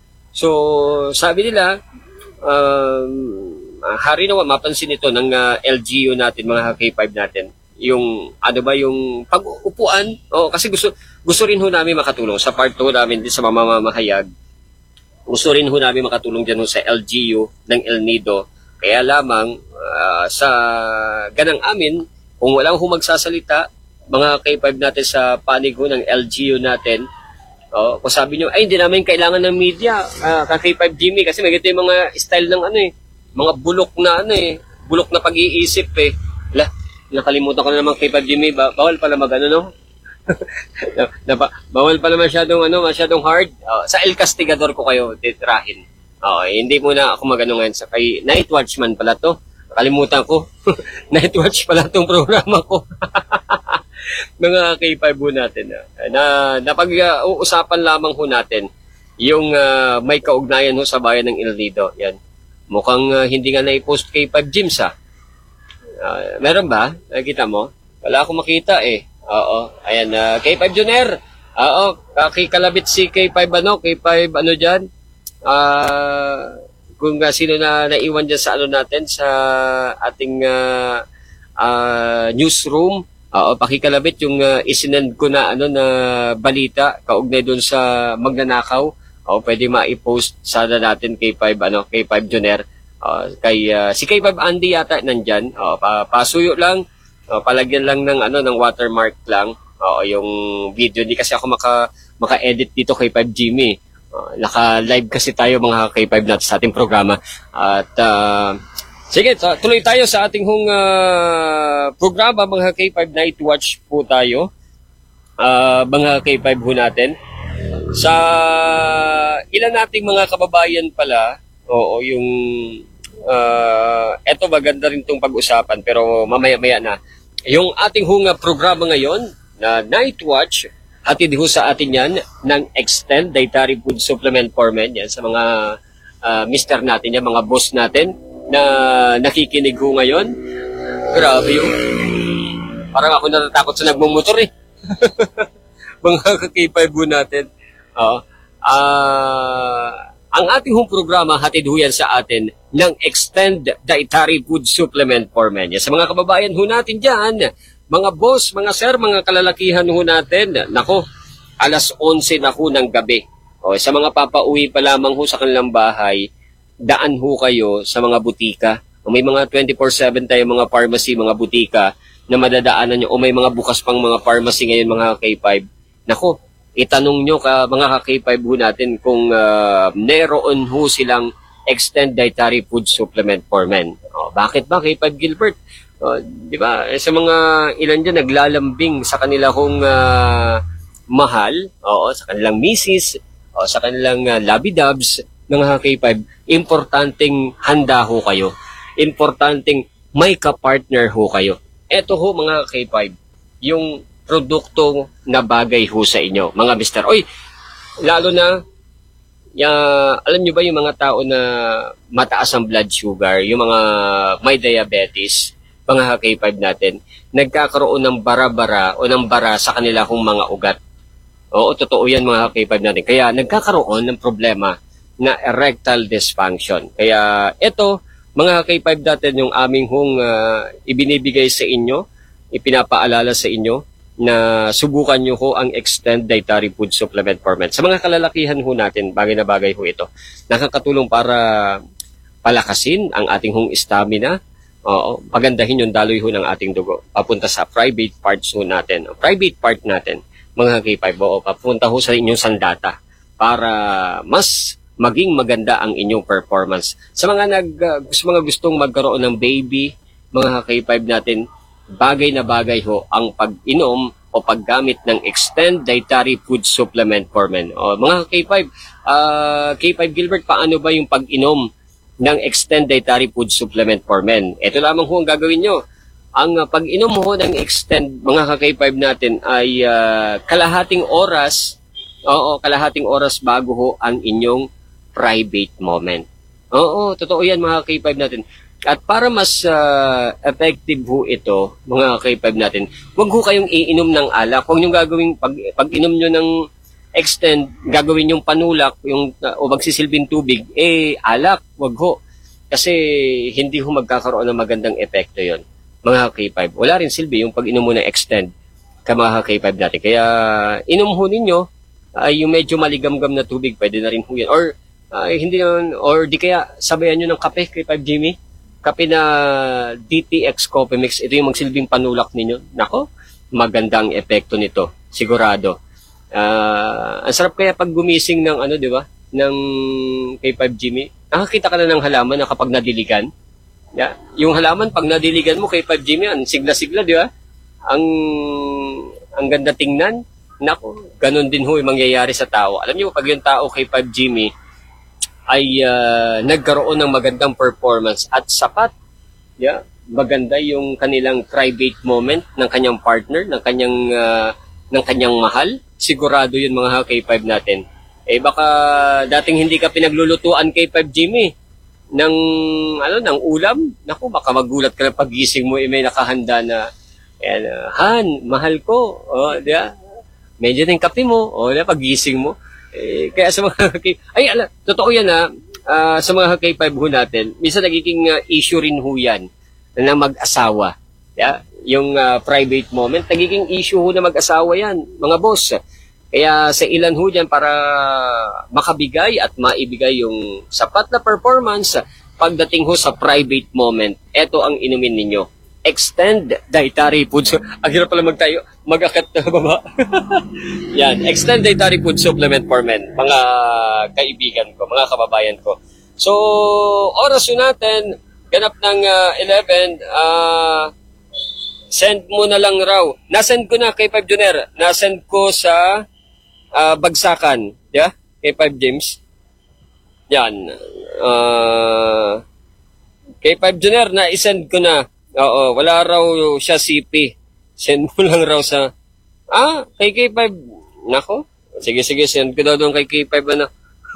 So sabi nila, um, hari naman mapansin ito ng uh, L G U natin, mga K five natin, yung ano ba yung pag-upuan. O kasi gusto gusto rin ho namin makatulong sa part two namin din sa mamamahayag. Gusto rin ho namin makatulong diyan sa L G U ng El Nido. Kaya lamang uh, sa ganang amin, kung walang ho magsasalita, mga K five natin sa panig ho ng L G U natin, oh, kung sabi nyo, ay hindi namin kailangan ng media, uh, ka K five Jimmy, kasi may ganito yung mga style ng ano eh, mga bulok na ano eh, bulok na pag-iisip eh. Lah, nakalimutan ko na naman K five Jimmy, ba- bawal pala mag ano, no? na, na, bawal pala masyadong ano, masyadong hard. Uh, sa El Castigador ko kayo titirahin. Oh, eh, hindi muna ako magano ngayon sa kay Night Watchman pala to. Nakalimutan ko. Night Watch pala tong programa ko. Mga K five ho natin. Uh, na napag-uusapan uh, lamang ho natin yung uh, may kaugnayan ho sa bayan ng El Nido. Yan. Mukhang uh, hindi nga na-post K five Gyms ah. Uh, meron ba? Nakita mo? Wala akong makita eh. Oo. Ayan, uh, K five Junior. Oo, kakikalabit si K five ano, K five ano dyan. Ah, uh, kung uh, sino na naiwan dyan sa ano natin, sa ating uh, uh, newsroom. Oo, pakikalabit yung uh, isinend ko na ano na balita kaugnay doon sa magnanakaw. Oo, pwede ma-i-post sana natin K five ano, K five Junior. Uh, kay uh, si K five Andy yata nandyan. Oo, pa pasuyo lang. Uh, palagyan lang ng ano ng watermark lang. Oo, yung video. Hindi kasi ako maka maka-edit dito kay five Jimmy. Uh, naka-live kasi tayo mga K five natin sa ating programa. At uh, Sige, tuloy tayo sa ating hong uh, programa, mga K five Night Watch po tayo. Uh, mga K five ho natin. Sa ilan nating mga kababayan pala, oo, yung uh, eto maganda rin itong pag-usapan pero mamaya-maya na. Yung ating hong programa ngayon na Night Watch, hatid ho sa atin yan ng Extend Dietary Food Supplement for Men. Yan sa mga uh, mister natin, yan, mga boss natin na nakikinig ho ngayon. Grabe yun. Parang ako natatakot sa nagmumotor eh. Mga K five ho natin. Uh, uh, ang ating hong programa, hatid ho yan sa atin ng Extend Dietary Food Supplement for Men. Yan, sa mga kababayan ho natin dyan, mga boss, mga sir, mga kalalakihan ho natin, nako, alas onse na ho ng gabi. O, sa mga papauwi pa lamang ho sa kanilang bahay, daan ho kayo sa mga butika. O may mga twenty-four seven tayo mga pharmacy, mga butika na madadaanan nyo. O may mga bukas pang mga pharmacy ngayon, mga K five. Nako, itanong nyo ka mga K five ho natin kung uh, meron ho silang Extend Dietary Food Supplement for Men. O, bakit ba K five Gilbert? O, di ba? Sa mga ilan dyan naglalambing sa kanila hong uh, mahal, o, sa kanilang misis, o, sa kanilang uh, labidabs, mga K five, importanteng handa ho kayo. Importanteng may ka-partner ho kayo. Eto ho mga K five, yung produkto na bagay ho sa inyo, mga mister. Oy, lalo na, ya, alam nyo ba yung mga tao na mataas ang blood sugar, yung mga may diabetes, mga K five natin, nagkakaroon ng bara-bara o ng bara sa kanila hong mga ugat. Oo, totoo yan mga K five natin. Kaya nagkakaroon ng problema na erectile dysfunction. Kaya ito, mga K five natin, yung aming hong uh, ibinibigay sa inyo, ipinapaalala sa inyo, na subukan nyo ho ang Extend Dietary Food Supplement for Men. Sa mga kalalakihan ho natin, bagay na bagay ho ito. Nakakatulong para palakasin ang ating hong stamina. Oo, pagandahin yung daloy ho ng ating dugo. Papunta sa private parts ho natin. Ang private part natin, mga K five, oo, papunta ho sa inyong sandata para mas maging maganda ang inyong performance. Sa mga nag uh, mga gustong magkaroon ng baby, mga K five natin, bagay na bagay ho ang pag-inom o paggamit ng Extend Dietary Food Supplement for Men. O, mga K five, uh, K five Gilbert, paano ba yung pag-inom ng Extend Dietary Food Supplement for Men? Ito lamang ho ang gagawin nyo. Ang uh, pag-inom ho ng Extend, mga K five natin, ay uh, kalahating oras, oo, kalahating oras bago ho ang inyong private moment. Oo, totoo yan mga K five natin. At para mas uh, effective ho ito, mga K five natin, huwag ho kayong iinom ng alak. Huwag nyo gagawing, pag, pag inom nyo ng Extend, gagawin yung panulak, yung, uh, o magsisilbing tubig, eh, alak, huwag ho. Kasi hindi ho magkakaroon ng magandang epekto yon, mga K five. Wala rin silbi yung pag-inom mo ng Extend, ka mga K five natin. Kaya inom ho ninyo, ay uh, yung medyo maligamgam na tubig, pwede na rin ho yan. Or, uh, hindi naman, or di kaya sabayan nyo ng kape, K five Jimmy. Kape na D T X Coffee Mix, ito yung magsilbing panulak ninyo. Nako, magandang epekto nito, sigurado. Uh, ang sarap kaya pag gumising ng ano, di ba? Ng K five Jimmy. Nakakita ka na ng halaman na kapag nadiligan. Yeah. Yung halaman, pag nadiligan mo, K five Jimmy, ang sigla-sigla, di ba? Ang, ang ganda tingnan. Nako, ganun din ho yung mangyayari sa tao. Alam niyo, pag yung tao, K five Jimmy, ay uh, nagkaroon ng magandang performance at sapat, yeah, maganda yung kanilang private moment ng kanyang partner, ng kanyang uh, ng kanyang mahal, sigurado yun mga K five natin. Eh baka dating hindi ka pinaglulutuan K five Jimmy ng ano ng ulam, naku, baka magulat ka na pagising mo, eh, may nakahanda na ayan, uh, Han, mahal ko, oh, diba? Medyo ng kape mo, oh, diba, pagising mo. Eh, kaya sa mga K ay ala, totoo yan ha, uh, sa mga K five ho natin, minsan nagiging uh, issue rin ho yan na mag-asawa. Yeah? Yung uh, private moment, nagiging issue ho na mag-asawa yan, mga boss. Kaya sa ilan ho dyan para makabigay at maibigay yung sapat na performance pagdating ho sa private moment, eto ang inumin ninyo. Extend Dietary Food. Ang hirap pala magtayo, mag-akit na baba. Yan, Extend Dietary Food Supplement for Men, mga kaibigan ko, mga kababayan ko. So, oras yun natin, ganap ng uh, eleven, uh, send mo na lang raw. Nasend ko na kay five Junior. Nasend ko sa uh, Bagsakan. Yeah? Kay five James. Yan. Uh, kay five Junior, na isend ko na. Oo, wala raw siya C P. Send mo lang raw sa... Ah, kay K five. Nako. Sige, sige, send ko daw doon kay K five, ano.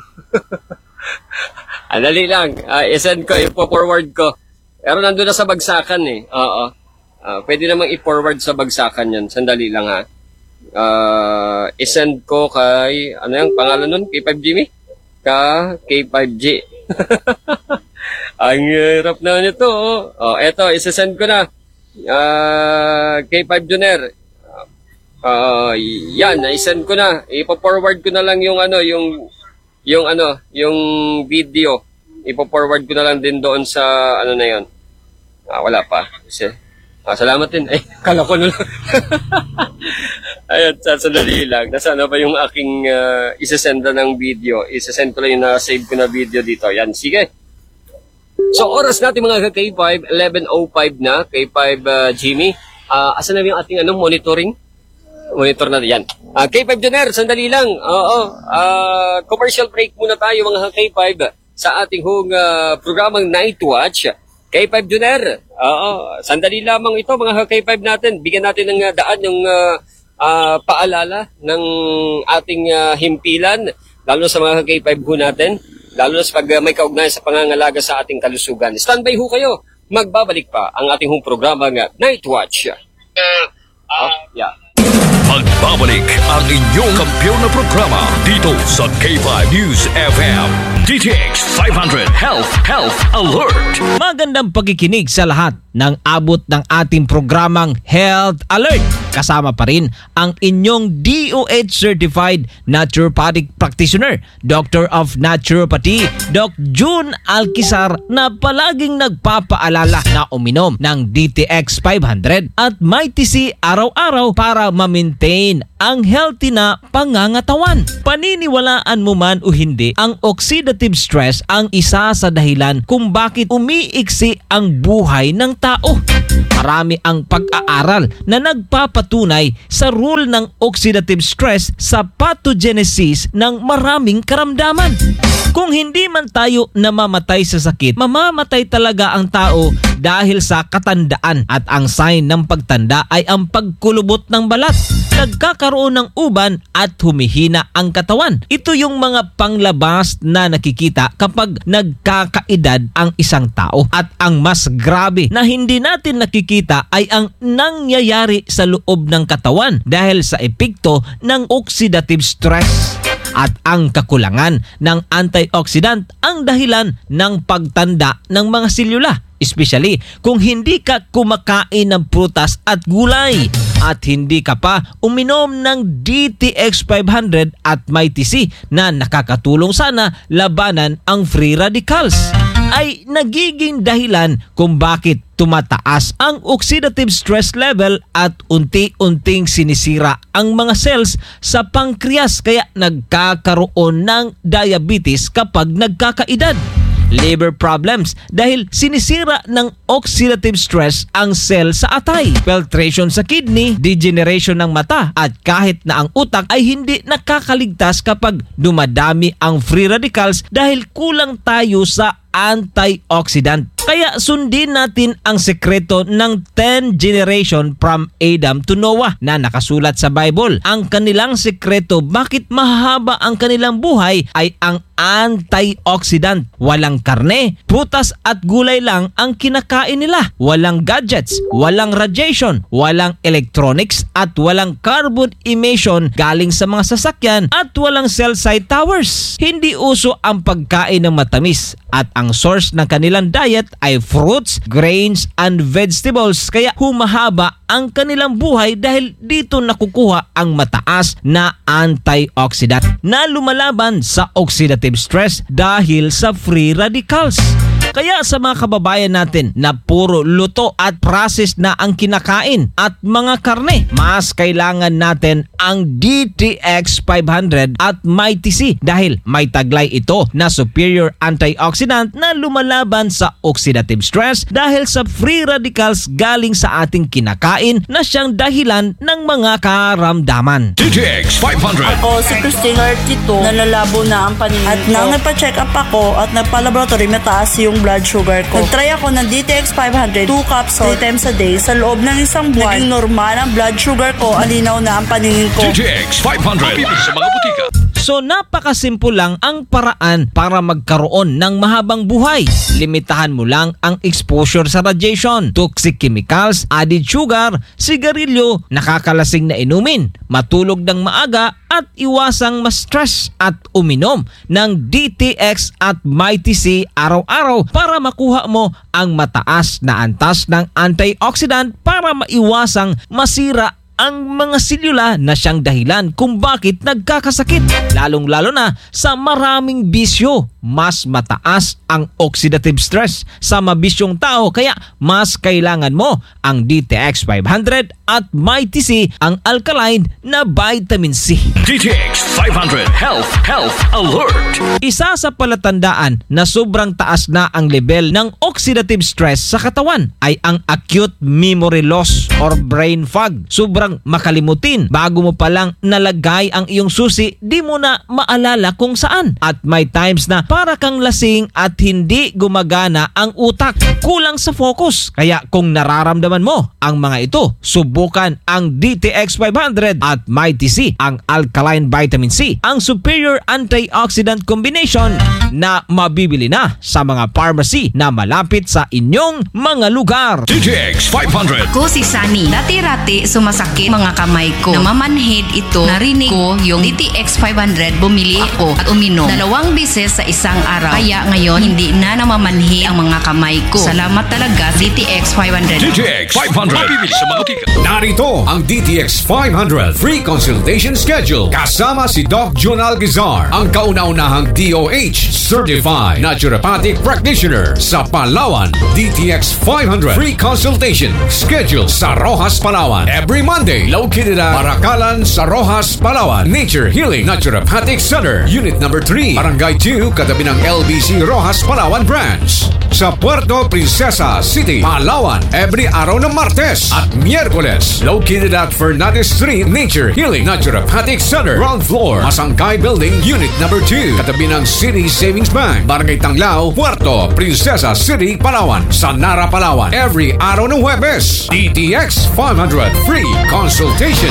Andali lang. Uh, isend ko, ipo-forward ko. Pero nandun na sa Bagsakan eh. Oo. Uh, pwede namang i-forward sa Bagsakan yan. Sandali lang ha. Uh, isend ko kay... Ano yung pangalan nun? K five Jimmy? Ka K five J. Ang hirap na nito. Oh, oh eto, isasend ko na. Uh, K five Junior. Uh, yan, isend ko na. Ipo-forward ko na lang yung ano, yung yung ano, yung video. Ipo-forward ko na lang din doon sa ano na yon. Ah, wala pa. Kasi, ah, salamat din. Eh, kala ko na lang. Ayun, sasandali lang. Nasa ano ba yung aking uh, isasenda ng video? Isasend ko lang yung na-save ko na video dito. Yan, sige. So, oras natin mga K five, eleven oh five na, K five uh, Jimmy. Uh, asan na yung ating ano, monitoring? Monitor natin yan. Uh, K five Junior, sandali lang. Oo, uh, commercial break muna tayo mga K five sa ating hong uh, programang Night Watch. K five Junior, oo, sandali lamang ito mga K five natin. Bigyan natin ng uh, daan yung uh, uh, paalala ng ating uh, himpilan, lalo sa mga K five ho natin. Lalo na sa pag uh, may kaugnayan sa pangangalaga sa ating kalusugan. Standby ho kayo. Magbabalik pa ang ating hong programa ng Night Watch. Uh, oh, yeah. Magbabalik ang inyong kampiyon na programa dito sa K five News F M. D T X five hundred Health Health Alert. Magandang pagkikinig sa lahat ng abot ng ating programang Health Alert. Kasama pa rin ang inyong D O H Certified Naturopathic Practitioner, Doctor of Naturopathy, Doc June Alquizar, na palaging nagpapaalala na uminom ng D T X five hundred at Mighty C araw-araw para ma-maintain ang healthy na pangangatawan. Paniniwalaan mo man o hindi, ang oxidative stress ang isa sa dahilan kung bakit umiiksi ang buhay ng tao. Marami ang pag-aaral na nagpapatunay sa role ng oxidative stress sa pathogenesis ng maraming karamdaman. Kung hindi man tayo namamatay sa sakit, mamamatay talaga ang tao dahil sa katandaan, at ang sign ng pagtanda ay ang pagkulubot ng balat, nagkakaroon ng uban at humihina ang katawan. Ito yung mga panglabas na nakikita kapag nagkakaedad ang isang tao. At ang mas grabe na hindi natin nakikita ay ang nangyayari sa loob ng katawan dahil sa epekto ng oxidative stress. At ang kakulangan ng antioxidant ang dahilan ng pagtanda ng mga selula, especially kung hindi ka kumakain ng prutas at gulay at hindi ka pa uminom ng D T X five hundred at Mighty C na nakakatulong sana labanan ang free radicals, ay nagiging dahilan kung bakit tumataas ang oxidative stress level at unti-unting sinisira ang mga cells sa pancreas, kaya nagkakaroon ng diabetes kapag nagkakaedad. Liver problems dahil sinisira ng oxidative stress ang cell sa atay, filtration sa kidney, degeneration ng mata, at kahit na ang utak ay hindi nakakaligtas kapag dumadami ang free radicals dahil kulang tayo sa antioxidant. Kaya sundin natin ang sekreto ng ten generation from Adam to Noah na nakasulat sa Bible. Ang kanilang sekreto bakit mahaba ang kanilang buhay ay ang antioxidant. Walang karne, prutas at gulay lang ang kinakain nila. Walang gadgets, walang radiation, walang electronics at walang carbon emission galing sa mga sasakyan at walang cell site towers. Hindi uso ang pagkain ng matamis at ang source ng kanilang diet ay fruits, grains, and vegetables. Kaya humahaba ang kanilang buhay dahil dito nakukuha ang mataas na antioxidant na lumalaban sa oxidative stress dahil sa free radicals. Kaya sa mga kababayan natin na puro luto at processed na ang kinakain at mga karne, mas kailangan natin ang D T X five hundred at Mighty C dahil may taglay ito na superior antioxidant na lumalaban sa oxidative stress dahil sa free radicals galing sa ating kinakain na siyang dahilan ng mga karamdaman. D T X five hundred. Ako si Christine thirty-two, nalalabo na ang paningin at ko. Nang nagpa-check up ako at nagpa-laboratory, mataas yung blood sugar ko. Nag-try ako ng D T X five hundred, two capsules, three times a day. Sa loob ng isang buwan, naging normal ang blood sugar ko, alinaw na ang paningin ko. D T X five hundred. Mabibili sa mga butika. So napakasimple lang ang paraan para magkaroon ng mahabang buhay. Limitahan mo lang ang exposure sa radiation, toxic chemicals, added sugar, sigarilyo, nakakalasing na inumin, matulog ng maaga at iwasang ma-stress at uminom ng D T X at Mighty C araw-araw para makuha mo ang mataas na antas ng antioxidant para maiwasang masira ang mga selula na siyang dahilan kung bakit nagkakasakit. Lalong-lalo na sa maraming bisyo, mas mataas ang oxidative stress sa mabisyong tao kaya mas kailangan mo ang D T X five hundred at Mighty C, ang alkaline na vitamin C. D T X five hundred Health Health Alert. Isa sa palatandaan na sobrang taas na ang level ng oxidative stress sa katawan ay ang acute memory loss or brain fog. Sobrang makalimutin. Bago mo pa lang nalagay ang iyong susi, di mo na maalala kung saan. At may times na para kang lasing at hindi gumagana ang utak. Kulang sa focus. Kaya kung nararamdaman mo ang mga ito, subukan ang D T X five hundred at Mighty C, ang alkaline vitamin C, ang superior antioxidant combination na mabibili na sa mga pharmacy na malapit sa inyong mga lugar. D T X five hundred. Ko si Sunny. Dati-rati sumasakit mga kamay ko. Namamanhid ito. Narinig ko yung D T X five hundred. Bumili ako at uminom. Dalawang beses sa isang araw. Kaya ngayon, hindi na namamanhi ang mga kamay ko. Salamat talaga D T X five hundred. D T X five hundred. Mabibili sa mga butika. Narito ang D T X five hundred free consultation schedule kasama si Doc John Algazar, ang kauna-unahang D O H Certified Naturopathic Practitioner sa Palawan. D T X five hundred free consultation schedule sa Rojas, Palawan. Every Monday, located at Marakalan sa Rojas, Palawan. Nature Healing Naturopathic Center, Unit number three, Barangay two, katabi ng L B C Rojas, Palawan Branch. Sa Puerto Princesa City, Palawan, every araw ng Martes at Miyerkules, located at Fernandez Street, Nature Healing Naturopathic Center, ground floor, Masangkay Building, Unit number two, katabi ng City Savings Bank, Barangay Tanglao, Puerto Princesa City, Palawan. Sa Nara, Palawan, every araw ng Huwebes. D T X five hundred free consultation.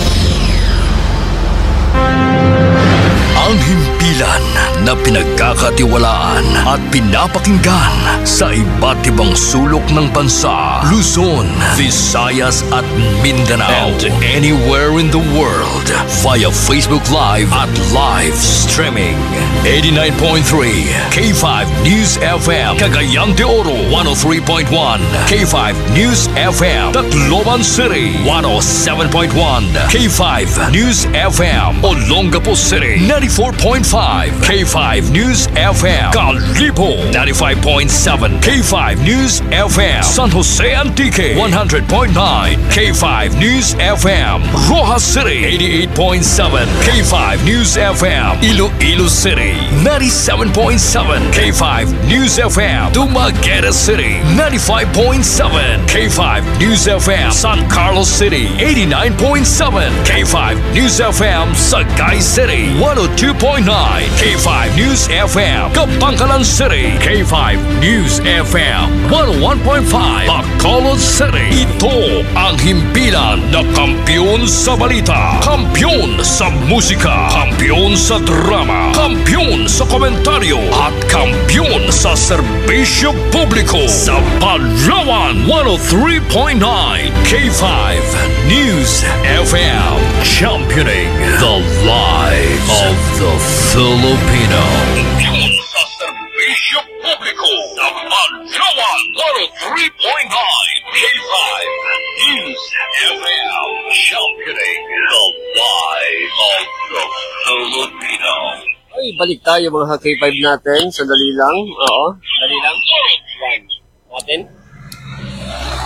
Ang himpilan na pinagkakatiwalaan at pinapakinggan sa iba't ibang sulok ng bansa, Luzon, Visayas at Mindanao, and anywhere in the world via Facebook Live at live streaming. eighty-nine point three K five News F M, Cagayan de Oro, one oh three point one K five News F M, Tacloban City, one oh seven point one K five News F M, Olongapo City, ninety-four point five K five News F M, Calibo, ninety-five point seven K five News F M, San Jose Antique, one hundred point nine K five News F M, Rojas City, eighty-eight point seven K five News F M, Iloilo City, ninety-seven point seven K five News F M, Dumaguete City, ninety-five point seven K five News F M, San Carlos City, eighty-nine point seven K five News F M, Sagay City, one oh two point nine K five News F M, Kapangkalan City, K five News F M, one oh one point five Bacolod City. Ito ang himpilan na kampiyon sa balita, kampiyon sa musika, kampiyon sa drama, kampiyon sa komentaryo at kampiyon sa serbisyo publiko sa Palawan. one oh three point nine K five News F M, championing the lives of the Filipino. Kampiyon sa serbisyo publiko sa Palawan. one oh three point nine K five News F M, championing the lives of the Filipino. Ay, balik tayo mga K five natin. Sandali lang. Oo, sandali lang.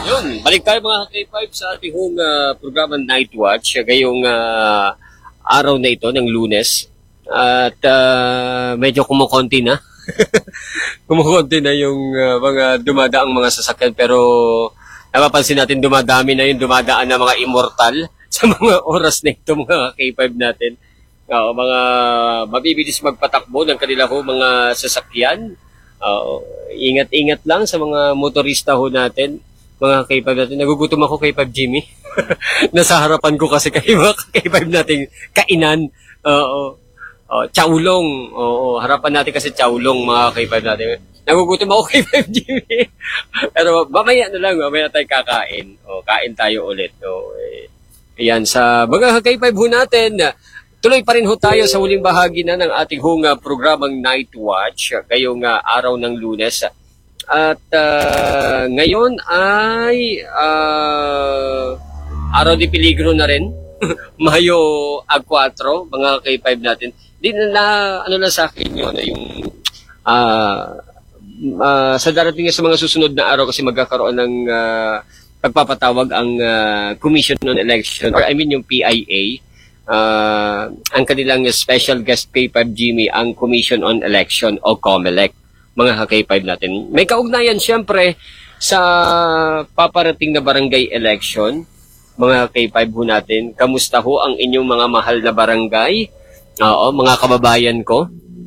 Yun, balik tayo mga K five sa ating hong uh, programa Night Watch ngayong uh, araw na ito ng Lunes. At uh, medyo kumukonti na. kumukonti na yung uh, mga dumadaang mga sasakyan, pero napapansin natin dumadami na yung dumadaan na mga immortal sa mga oras na ito mga K five natin. Uh, mga mabibilis magpatakbo ng kanila ho mga sasakyan. Uh, ingat-ingat lang sa mga motorista ho natin, mga K five natin. Nagugutom ako K five Jimmy. Nasa harapan ko kasi kayo mga K five natin kainan. Oo. Uh, uh, Chaulong. Oo, harapan natin kasi Chaulong mga K five natin. Nagugutom ako K five Jimmy. Pero mamaya na lang, mamaya tayo kakain. O, kain tayo ulit. O, eh, ayan, sa mga K five ho natin, tuloy pa rin ho tayo sa huling bahagi na ng ating hong uh, programang Night Watch ngayong uh, araw ng Lunes. At uh, ngayon ay uh, araw di peligro na rin. Mayo four, mga K five natin. Di na, na ano na sa akin yun, yung uh, uh, sa darating sa mga susunod na araw kasi magkakaroon ng uh, pagpapatawag ang uh, Commission on Election, or I mean yung P I A. Uh, ang kanilang special guest K five Jimmy, ang Commission on Election o COMELEC, mga K five natin. May kaugnayan siyempre sa paparating na barangay election, mga K five ho natin. Kamusta ho ang inyong mga mahal na barangay? Oo, mga kababayan ko.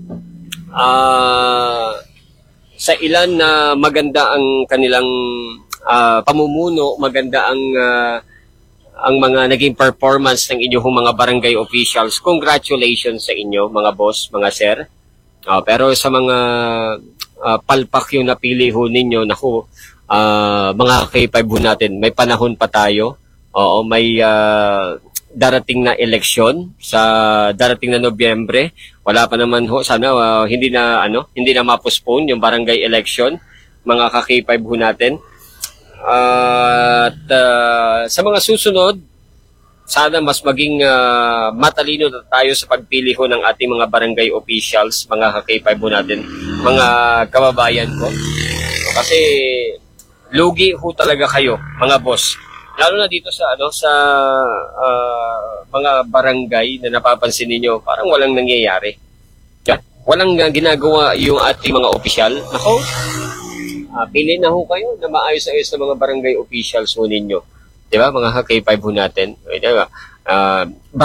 Uh, sa ilan na uh, maganda ang kanilang uh, pamumuno, maganda ang uh, ang mga naging performance ng inyong mga barangay officials. Congratulations sa inyo, mga boss, mga sir. Uh, pero sa mga uh, palpak yung napili ho ninyo, naku, uh, mga K five ho natin, may panahon pa tayo. Oo, may uh, darating na eleksyon sa darating na Nobyembre. Wala pa naman ho, sana uh, hindi na ano, hindi na ma-postpone yung barangay election, mga K five ho natin. Uh, at uh, sa mga susunod, sana mas maging uh, matalino na tayo sa pagpili ho ng ating mga barangay officials, mga K five ho natin, mga kababayan ko. Kasi lugi ho talaga kayo, mga boss. Lalo na dito sa ano sa uh, mga barangay na napapansin niyo, parang walang nangyayari. Yeah. Walang uh, ginagawa yung ating mga opisyal. Nako. Uh, pili na ho kayo na maayos-ayos na mga barangay officials ho ninyo. Di ba? Mga K five ho natin. Di ba? Uh,